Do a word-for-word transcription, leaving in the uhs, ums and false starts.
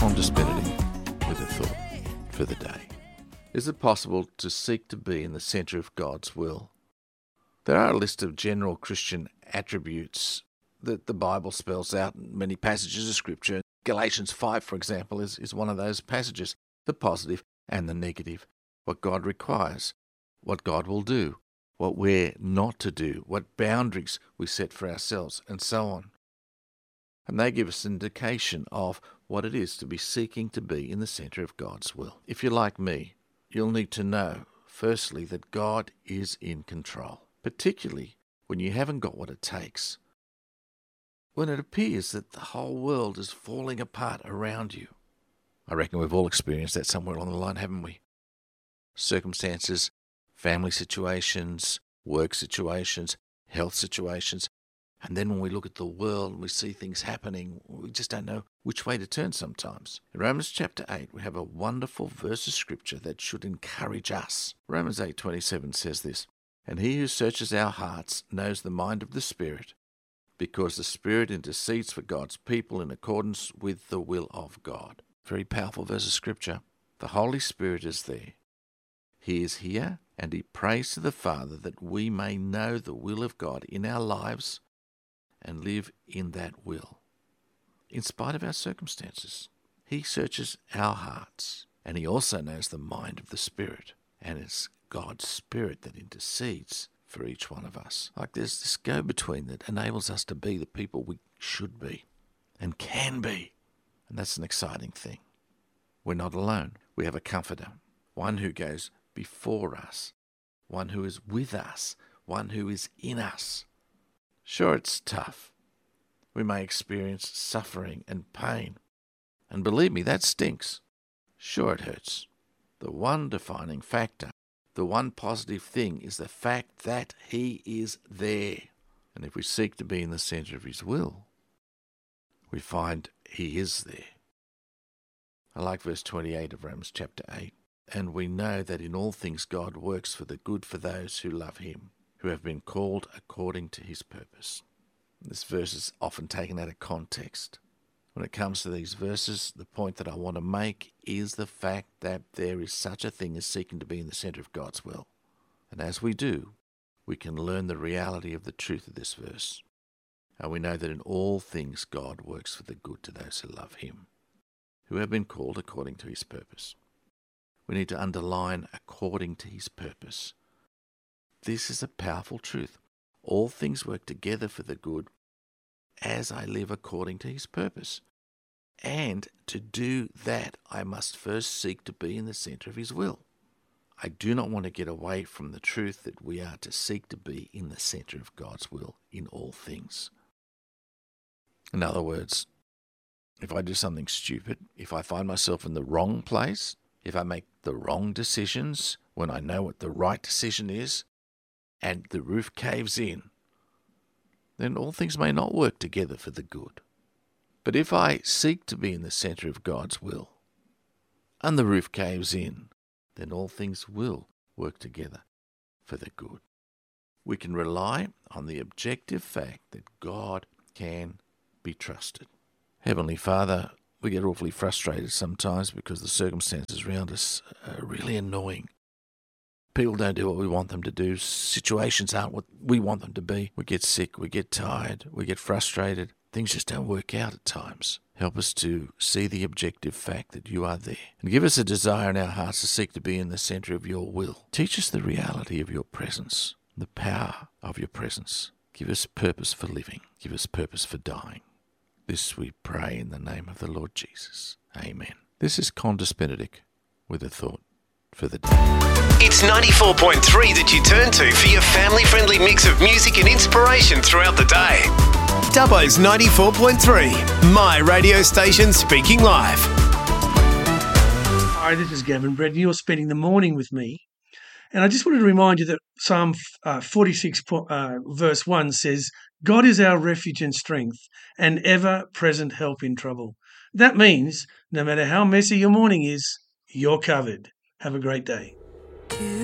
Qantas Benedict with a thought for the day. Is it possible to seek to be in the centre of God's will? There are a list of general Christian attributes that the Bible spells out in many passages of Scripture. Galatians five, for example, is, is one of those passages, the positive and the negative, what God requires, what God will do, what we're not to do, what boundaries we set for ourselves, and so on. And they give us an indication of what it is to be seeking to be in the centre of God's will. If you're like me, you'll need to know, firstly, that God is in control, particularly when you haven't got what it takes, when it appears that the whole world is falling apart around you. I reckon we've all experienced that somewhere along the line, haven't we? Circumstances, family situations, work situations, health situations, and then when we look at the world and we see things happening, we just don't know which way to turn sometimes. In Romans chapter eight, we have a wonderful verse of Scripture that should encourage us. Romans eight twenty-seven says this, "And he who searches our hearts knows the mind of the Spirit, because the Spirit intercedes for God's people in accordance with the will of God." Very powerful verse of Scripture. The Holy Spirit is there. He is here, and he prays to the Father that we may know the will of God in our lives and live in that will. In spite of our circumstances, he searches our hearts, and he also knows the mind of the Spirit, and it's God's Spirit that intercedes for each one of us. Like there's this go-between that enables us to be the people we should be and can be, and that's an exciting thing. We're not alone. We have a comforter, one who goes before us, one who is with us, one who is in us. Sure, it's tough. We may experience suffering and pain. And believe me, that stinks. Sure, it hurts. The one defining factor, the one positive thing is the fact that he is there. And if we seek to be in the centre of his will, we find he is there. I like verse twenty-eight of Romans chapter eight. "And we know that in all things God works for the good for those who love him, who have been called according to his purpose." This verse is often taken out of context. When it comes to these verses, the point that I want to make is the fact that there is such a thing as seeking to be in the centre of God's will. And as we do, we can learn the reality of the truth of this verse. And we know that in all things God works for the good to those who love him, who have been called according to his purpose. We need to underline according to his purpose. This is a powerful truth. All things work together for the good as I live according to his purpose. And to do that, I must first seek to be in the centre of his will. I do not want to get away from the truth that we are to seek to be in the centre of God's will in all things. In other words, if I do something stupid, if I find myself in the wrong place, if I make the wrong decisions when I know what the right decision is, and the roof caves in, then all things may not work together for the good. But if I seek to be in the centre of God's will, and the roof caves in, then all things will work together for the good. We can rely on the objective fact that God can be trusted. Heavenly Father, we get awfully frustrated sometimes because the circumstances around us are really annoying. People don't do what we want them to do. Situations aren't what we want them to be. We get sick, we get tired, we get frustrated. Things just don't work out at times. Help us to see the objective fact that you are there. And give us a desire in our hearts to seek to be in the centre of your will. Teach us the reality of your presence, the power of your presence. Give us purpose for living. Give us purpose for dying. This we pray in the name of the Lord Jesus. Amen. This is Qantas Benedict with a thought for the day. It's ninety-four point three that you turn to for your family-friendly mix of music and inspiration throughout the day. Dubbo's ninety-four point three, my radio station speaking live. Hi, this is Gavin Brett, and you're spending the morning with me. And I just wanted to remind you that Psalm uh, forty-six, uh, verse one says, "God is our refuge and strength, and ever-present help in trouble." That means no matter how messy your morning is, you're covered. Have a great day.